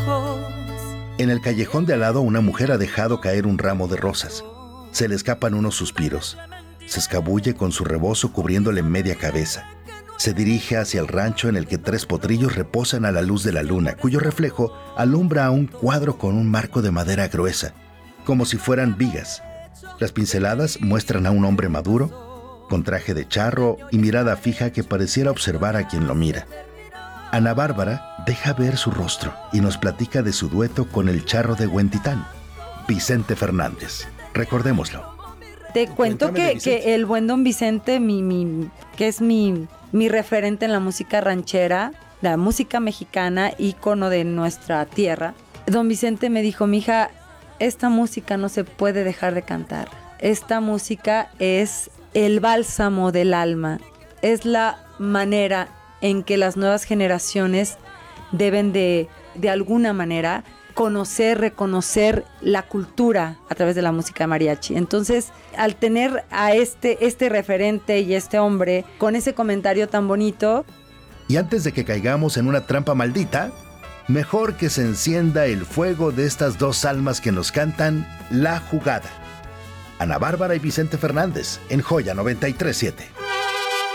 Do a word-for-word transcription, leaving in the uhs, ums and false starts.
ojos. En el callejón de al lado, una mujer ha dejado caer un ramo de rosas. Se le escapan unos suspiros. Se escabulle con su rebozo cubriéndole media cabeza. Se dirige hacia el rancho en el que tres potrillos reposan a la luz de la luna, cuyo reflejo alumbra a un cuadro con un marco de madera gruesa, como si fueran vigas. Las pinceladas muestran a un hombre maduro, con traje de charro y mirada fija que pareciera observar a quien lo mira. Ana Bárbara deja ver su rostro y nos platica de su dueto con el charro de Huentitán, Vicente Fernández. Recordémoslo. Te cuento que, que el buen don Vicente, mi, mi, que es mi, mi referente en la música ranchera, la música mexicana, ícono de nuestra tierra, don Vicente me dijo, mija, esta música no se puede dejar de cantar. Esta música es el bálsamo del alma, es la manera en que las nuevas generaciones deben de, de alguna manera, conocer, reconocer la cultura a través de la música mariachi. Entonces, al tener a este, este referente y este hombre con ese comentario tan bonito... Y antes de que caigamos en una trampa maldita, mejor que se encienda el fuego de estas dos almas que nos cantan La Jugada. Ana Bárbara y Vicente Fernández, en Joya noventa y tres punto siete.